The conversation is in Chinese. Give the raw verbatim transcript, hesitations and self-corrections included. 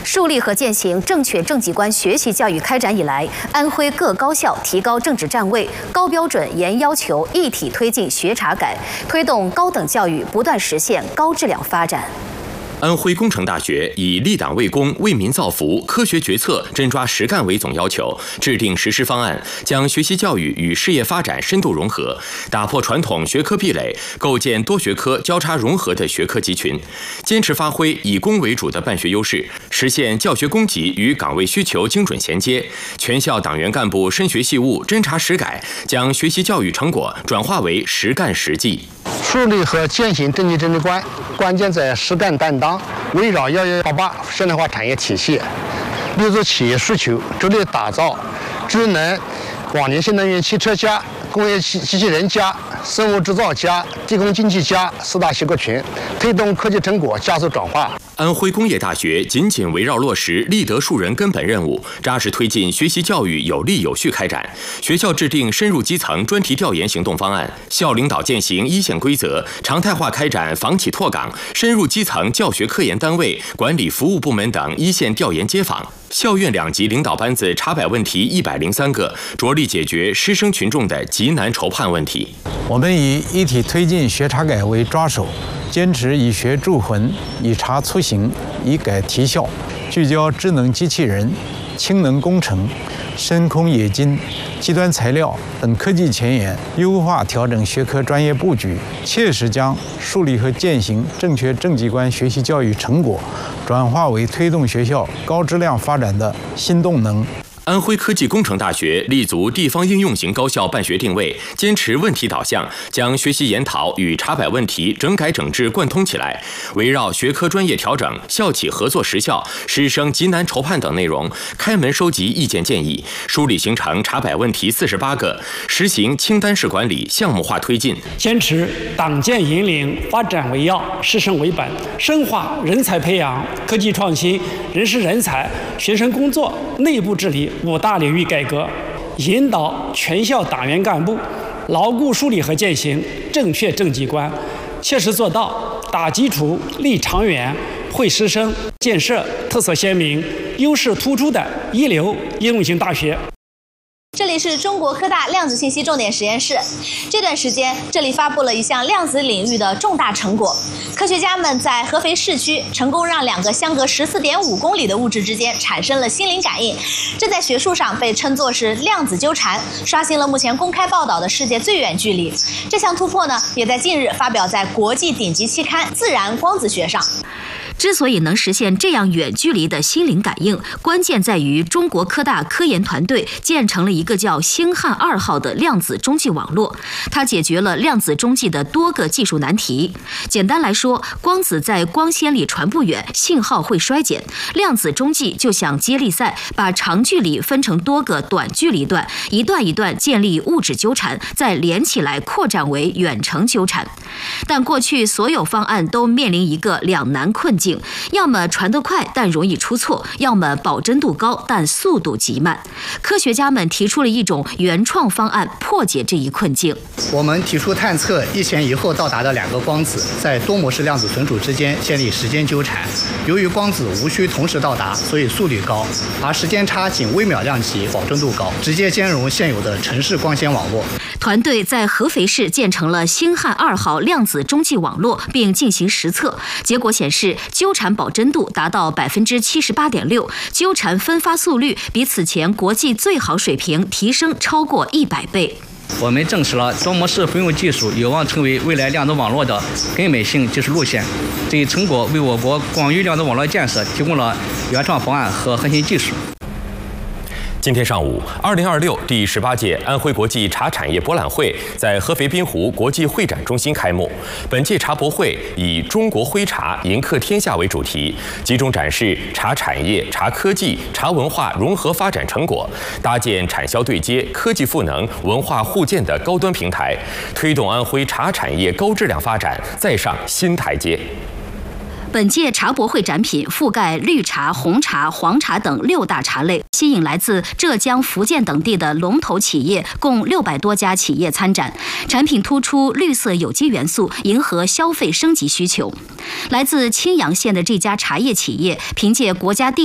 树立和践行正确政绩观学习教育开展以来，安徽各高校提高政治站位，高标准、严要求，一体推进学查改，推动高等教育不断实现高质量发展。 安徽工程大学以立党为公、为民造福、科学决策、真抓实干为总要求，制定实施方案，将学习教育与事业发展深度融合，打破传统学科壁垒，构建多学科交叉融合的学科集群，坚持发挥以工为主的办学优势，实现教学供给与岗位需求精准衔接。全校党员干部深学细悟、真查实改，将学习教育成果转化为实干实际。 树立和践行政绩政治观，关键在实干担当。围绕幺幺八八现代化产业体系，立足企业需求，着力打造智能网联新能源汽车加、工业机机器人加、生物制造加、地空经济加四大学科群，推动科技成果加速转化。 安徽工业大学紧紧围绕落实立德树人根本任务，扎实推进学习教育有力有序开展。学校制定深入基层专题调研行动方案，校领导践行一线规则，常态化开展房企拓岗，深入基层教学科研单位、管理服务部门等一线调研接访。校院两级领导班子查摆问题一百零三个，着力解决师生群众的急难愁盼问题。 我们以一体推进学查改为抓手。 坚持以学铸魂，以查促行，以改提效，聚焦智能机器人、氢能工程、深空冶金、低端材料等科技前沿，优化调整学科专业布局，切实将树立和践行正确政绩观学习教育成果，转化为推动学校高质量发展的新动能。 安徽科技工程大学立足地方应用型高校办学定位，坚持问题导向，将学习研讨与查摆问题整改整治贯通起来。围绕学科专业调整、校企合作实效、师生急难愁盼等内容，开门收集意见建议，梳理形成查摆问题四十八个，实行清单式管理，项目化推进。 坚持党建引领、发展为要、师生为本，深化人才培养、科技创新、人事人才、学生工作、内部治理 五大领域改革，引导全校党员干部牢固梳理和践行正确政绩观，切实做到打基础、立长远、惠师生，建设特色鲜明、优势突出的一流应用型大学。 这里是中国科大量子信息重点实验室。这段时间，这里发布了一项量子领域的重大成果。科学家们在合肥市区成功让两个相隔十四点五公里的物质之间产生了心灵感应，这在学术上被称作是量子纠缠，刷新了目前公开报道的世界最远距离。这项突破呢，也在近日发表在国际顶级期刊《自然光子学》上。 之所以能实现这样远距离的心灵感应，关键在于中国科大科研团队建成了一个叫星汉二号的量子中继网络，它解决了量子中继的多个技术难题。简单来说，光子在光纤里传不远，信号会衰减。量子中继就像接力赛，把长距离分成多个短距离段，一段一段建立物质纠缠，再连起来扩展为远程纠缠。但过去所有方案都面临一个两难困境。 要么传得快但容易出错，要么保真度高但速度极慢。科学家们提出了一种原创方案，破解这一困境。 我们提出探测一前一后到达的两个光子在多模式量子存储之间建立时间纠缠。由于光子无需同时到达，所以速率高，而时间差仅微秒量级，保真度高，直接兼容现有的城市光纤网络。 团队在合肥市建成了星汉二号量子中继网络，并进行实测，结果显示。 纠缠保真度达到百分之七十八点六，纠缠分发速率比此前国际最好水平提升超过一百倍。 我们证实了多模式混用技术有望成为未来量子网络的根本性技术路线。这一成果为我国广域量子网络建设提供了原创方案和核心技术。 今天上午，二零二六第十八届安徽国际茶产业博览会在合肥滨湖国际会展中心开幕。本届茶博会以“中国徽茶，迎客天下”为主题，集中展示茶产业、茶科技、茶文化融合发展成果，搭建产销对接、科技赋能、文化互鉴的高端平台，推动安徽茶产业高质量发展再上新台阶。 本届茶博会展品覆盖绿茶、红茶、黄茶等六大茶类，吸引来自浙江、福建等地的龙头企业共六百多家企业参展。产品突出绿色有机元素，迎合消费升级需求。来自青阳县的这家茶叶企业，凭借国家地